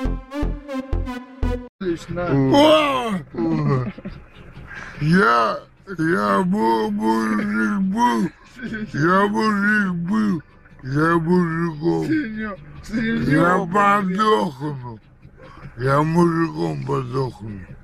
Я мужик был, я мужиком. Я подохну, я мужиком подохну.